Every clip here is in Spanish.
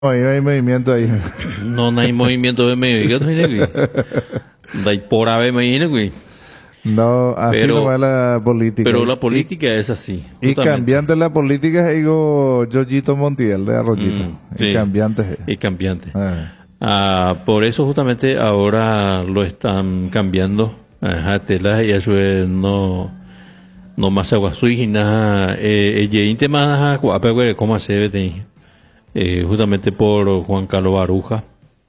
Ahí no hay movimiento ahí. No hay movimiento de medio. ¿Qué te güey? Da por ave me viene, güey. No, así no va la política. Pero la política es así. Y cambiante la política es digo Yoyito Montiel de Arroyito. Sí. Y cambiante. Y cambiante. Por eso justamente ahora lo están cambiando. Telas y eso es no más aguasui y nada. Ella más cómo se ve justamente por Juan Carlos Baruja.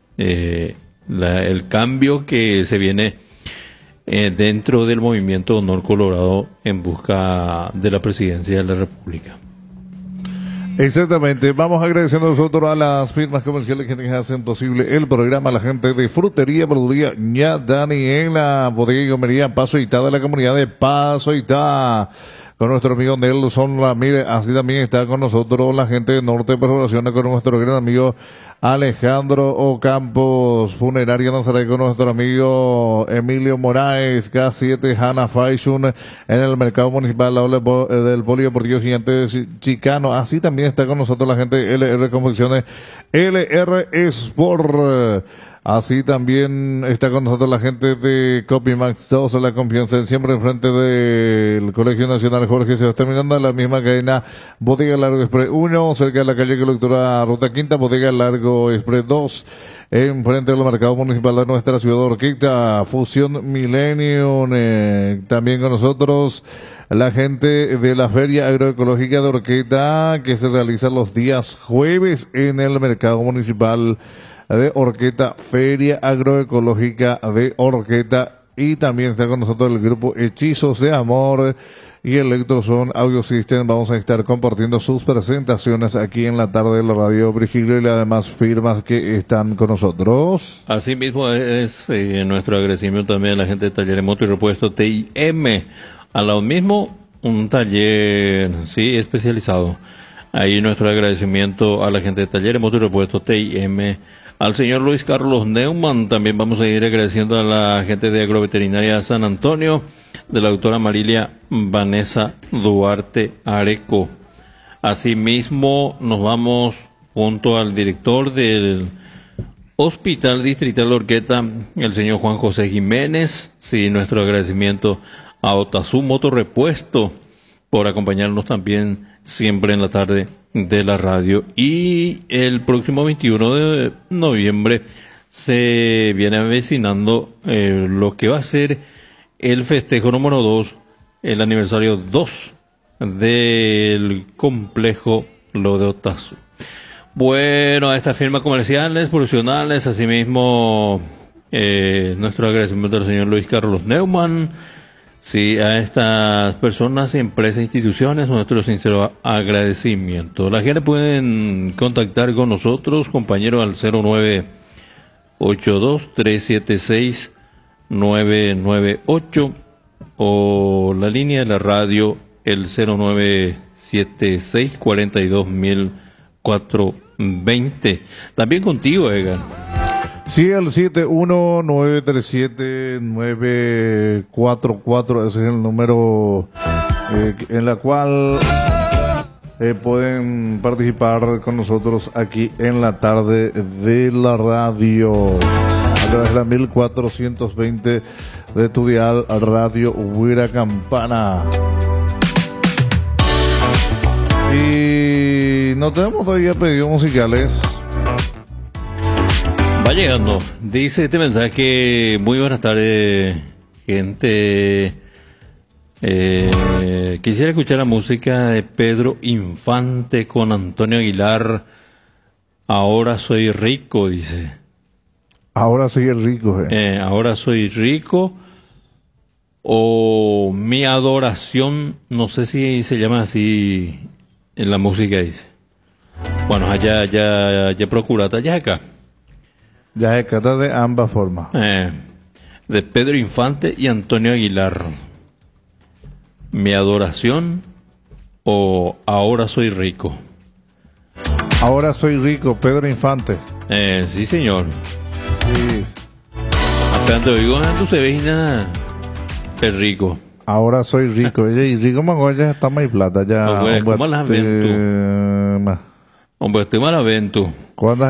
El cambio que se viene dentro del movimiento Honor Colorado en busca de la presidencia de la República. Exactamente, vamos agradeciendo nosotros a las firmas comerciales que hacen posible el programa, a la gente de Frutería, Verduría, Ña Dani en la bodega y comería Paso Itá de la comunidad de Paso Itá, con nuestro amigo Nelson Ramírez, así también está con nosotros la gente de Norte Perforaciones, con nuestro gran amigo Alejandro Ocampos, Funeraria Nazaret, con nuestro amigo Emilio Moraes, K7 Hanna Fashion, en el mercado municipal del Polideportivo Gigante Chicano, así también está con nosotros la gente de LR Confecciones, LR Sport. Así también está con nosotros la gente de Copymax 2, la confianza siempre enfrente del Colegio Nacional Jorge Sebastián Miranda, la misma cadena Bodega Largo Express 1, cerca de la calle Colectora Ruta Quinta, Bodega Largo Express 2, enfrente del mercado municipal de nuestra ciudad de Orquídea, Fusión Millennium, también con nosotros la gente de la Feria Agroecológica de Orquídea, que se realiza los días jueves en el mercado municipal de Orquídea, Feria Agroecológica de Orquídea, y también está con nosotros el grupo Hechizos de Amor y Electroson Audio System. Vamos a estar compartiendo sus presentaciones aquí en la tarde de la radio Virgilio y las demás firmas que están con nosotros. Así mismo es nuestro agradecimiento también a la gente de Talleres Moto y Repuesto TIM. A lo mismo, un taller especializado. Ahí nuestro agradecimiento a la gente de Talleres Moto y Repuesto TIM. Al señor Luis Carlos Neumann, también vamos a ir agradeciendo a la gente de Agroveterinaria San Antonio, de la doctora Marilia Vanessa Duarte Areco. Asimismo, nos vamos junto al director del Hospital Distrital de Orquídea, el señor Juan José Jiménez. Sí, nuestro agradecimiento a Otazú Motorrepuesto por acompañarnos también siempre en la tarde de la radio. Y el próximo 21 de noviembre se viene avecinando lo que va a ser el festejo número 2, el aniversario 2 del complejo Lo de Otazú. Bueno, a estas firmas comerciales, profesionales, asimismo nuestro agradecimiento al señor Luis Carlos Neumann. Sí, a estas personas, empresas, instituciones, nuestro sincero agradecimiento. La gente pueden contactar con nosotros, compañeros, al 0982-376-998 o la línea de la radio, el 0976-42420. También contigo, Egan. Sí, el 71937-944, ese es el número en la cual pueden participar con nosotros aquí en la tarde de la radio. A través de la 1420 de tu dial Radio Huira Campana. Y no tenemos todavía pedidos musicales. Va llegando, dice este mensaje: muy buenas tardes, gente. Quisiera escuchar la música de Pedro Infante con Antonio Aguilar. Ahora soy rico, dice. Ahora soy el rico. Ahora soy rico. O Mi Adoración, no sé si se llama así en la música, dice. Bueno, allá procurata, allá acá. Ya se trata de ambas formas. De Pedro Infante y Antonio Aguilar. Mi Adoración o Ahora soy rico. Ahora soy rico, Pedro Infante. Sí, señor. Sí. Hasta te oigo en tu sevejina, es rico. Ahora soy rico. Y rico Magoya está más plata ya. ¿Cómo las ven tú? Hombre, estoy malavento. ¿Cuándo